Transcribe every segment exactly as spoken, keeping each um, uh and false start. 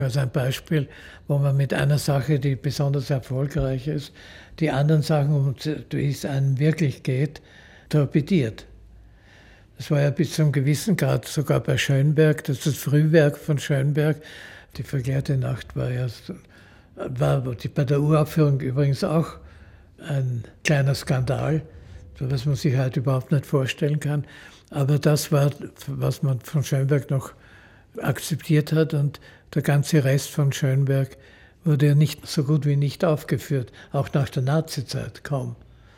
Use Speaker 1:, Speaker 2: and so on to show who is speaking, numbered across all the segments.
Speaker 1: Also ein Beispiel, wo man mit einer Sache, die besonders erfolgreich ist, die anderen Sachen, um die es einem wirklich geht, torpediert. Das war ja bis zu einem gewissen Grad sogar bei Schönberg, das ist das Frühwerk von Schönberg. Die verklärte Nacht war ja war bei der Uraufführung übrigens auch ein kleiner Skandal, was man sich halt überhaupt nicht vorstellen kann. Aber das war, was man von Schönberg noch akzeptiert hat, und der ganze Rest von Schönberg wurde ja nicht so gut wie nicht aufgeführt, auch nach der Nazizeit kaum.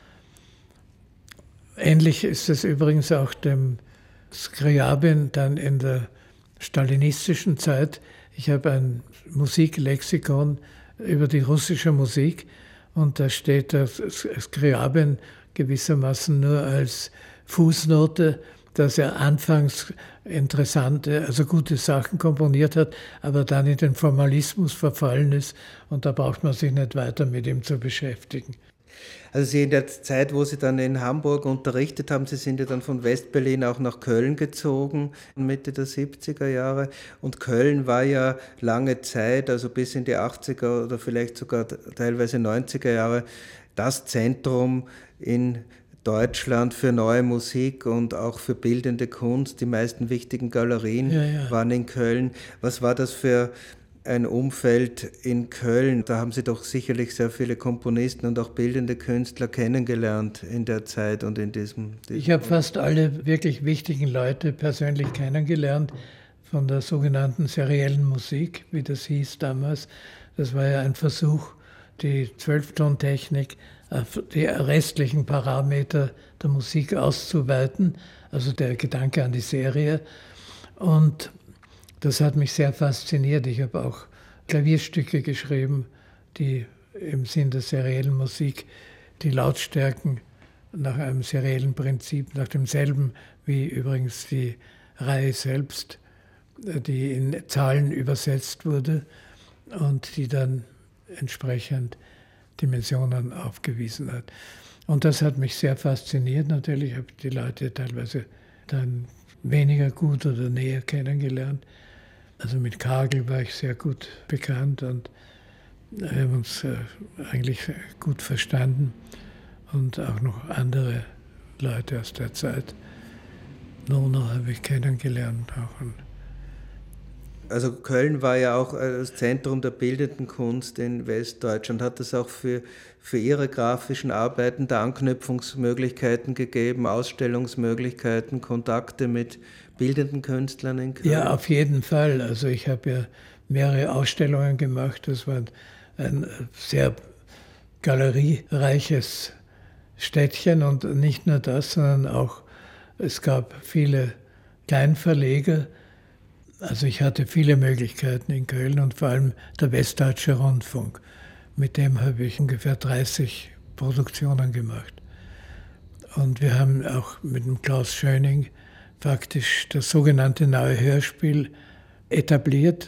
Speaker 1: Ähnlich ist es übrigens auch dem Skriabin dann in der stalinistischen Zeit. Ich habe ein Musiklexikon über die russische Musik, und da steht das Skriabin gewissermaßen nur als Fußnote, dass er anfangs interessante, also gute Sachen komponiert hat, aber dann in den Formalismus verfallen ist, und da braucht man sich nicht weiter mit ihm zu beschäftigen.
Speaker 2: Also Sie in der Zeit, wo Sie dann in Hamburg unterrichtet haben, Sie sind ja dann von West-Berlin auch nach Köln gezogen, Mitte der siebziger Jahre. Und Köln war ja lange Zeit, also bis in die achtziger oder vielleicht sogar teilweise neunziger Jahre, das Zentrum in Deutschland für neue Musik und auch für bildende Kunst. Die meisten wichtigen Galerien
Speaker 1: ja, ja.
Speaker 2: waren in Köln. Was war das für ein Umfeld in Köln? Da haben Sie doch sicherlich sehr viele Komponisten und auch bildende Künstler kennengelernt in der Zeit und in diesem... diesem
Speaker 1: ich habe fast alle wirklich wichtigen Leute persönlich kennengelernt, von der sogenannten seriellen Musik, wie das hieß damals. Das war ja ein Versuch, die Zwölftontechnik auf die restlichen Parameter der Musik auszuweiten, also der Gedanke an die Serie. Und das hat mich sehr fasziniert. Ich habe auch Klavierstücke geschrieben, die im Sinn der seriellen Musik die Lautstärken nach einem seriellen Prinzip, nach demselben wie übrigens die Reihe selbst, die in Zahlen übersetzt wurde und die dann entsprechend Dimensionen aufgewiesen hat. Und das hat mich sehr fasziniert. Natürlich habe ich die Leute teilweise dann weniger gut oder näher kennengelernt. Also mit Kagel war ich sehr gut bekannt, und wir haben uns eigentlich gut verstanden, und auch noch andere Leute aus der Zeit. Nono habe ich kennengelernt auch.
Speaker 2: Also Köln war ja auch das Zentrum der bildenden Kunst in Westdeutschland. Hat es auch für, für Ihre grafischen Arbeiten da Anknüpfungsmöglichkeiten gegeben, Ausstellungsmöglichkeiten, Kontakte mit bildenden Künstlern in Köln?
Speaker 1: Ja, auf jeden Fall. Also ich habe ja mehrere Ausstellungen gemacht. Das war ein sehr galeriereiches Städtchen, und nicht nur das, sondern auch, es gab viele Kleinverleger. Also ich hatte viele Möglichkeiten in Köln, und vor allem der Westdeutsche Rundfunk. Mit dem habe ich ungefähr dreißig Produktionen gemacht. Und wir haben auch mit dem Klaus Schöning faktisch das sogenannte Neue Hörspiel etabliert,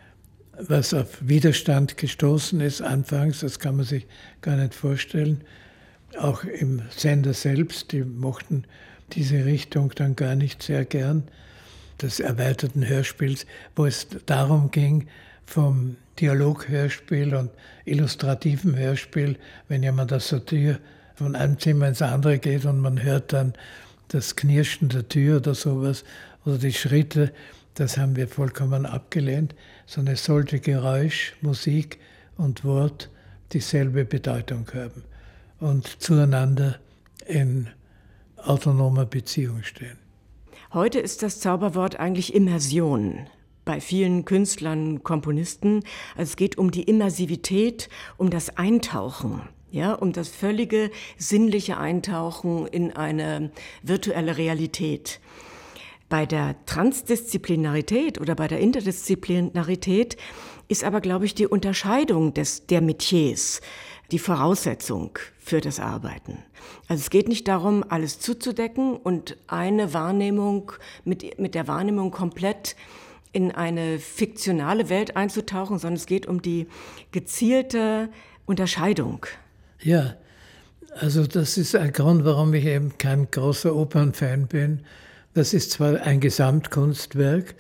Speaker 1: was auf Widerstand gestoßen ist anfangs, das kann man sich gar nicht vorstellen. Auch im Sender selbst, die mochten diese Richtung dann gar nicht sehr gern, des erweiterten Hörspiels, wo es darum ging, vom Dialoghörspiel und illustrativen Hörspiel, wenn jemand aus der Tür von einem Zimmer ins andere geht und man hört dann das Knirschen der Tür oder sowas oder die Schritte, das haben wir vollkommen abgelehnt, sondern es sollte Geräusch, Musik und Wort dieselbe Bedeutung haben und zueinander in autonomer Beziehung stehen.
Speaker 3: Heute ist das Zauberwort eigentlich Immersion. Bei vielen Künstlern, Komponisten. Also es geht um die Immersivität, um das Eintauchen, ja, um das völlige sinnliche Eintauchen in eine virtuelle Realität. Bei der Transdisziplinarität oder bei der Interdisziplinarität ist aber, glaube ich, die Unterscheidung des, der Metiers die Voraussetzung für das Arbeiten. Also es geht nicht darum, alles zuzudecken und eine Wahrnehmung mit, mit der Wahrnehmung komplett in eine fiktionale Welt einzutauchen, sondern es geht um die gezielte Unterscheidung.
Speaker 1: Ja, also das ist ein Grund, warum ich eben kein großer Opernfan bin. Das ist zwar ein Gesamtkunstwerk,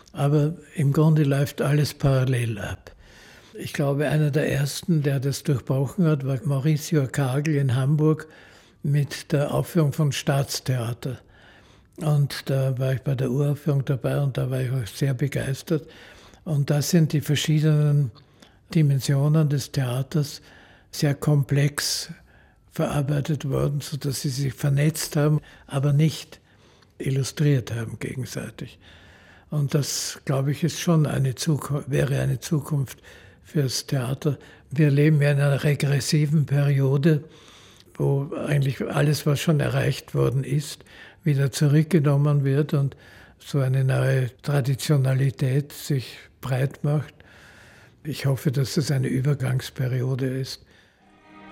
Speaker 1: aber im Grunde läuft alles parallel ab. Ich glaube, einer der ersten, der das durchbrochen hat, war Mauricio Kagel in Hamburg mit der Aufführung von Staatstheater. Und da war ich bei der Uraufführung dabei und da war ich auch sehr begeistert. Und da sind die verschiedenen Dimensionen des Theaters sehr komplex verarbeitet worden, sodass sie sich vernetzt haben, aber nicht illustriert haben gegenseitig. Und das, glaube ich, ist schon eine Zukunft, wäre eine Zukunft fürs Theater. Wir leben ja in einer regressiven Periode, wo eigentlich alles, was schon erreicht worden ist, wieder zurückgenommen wird und so eine neue Traditionalität sich breit macht. Ich hoffe, dass es eine Übergangsperiode ist.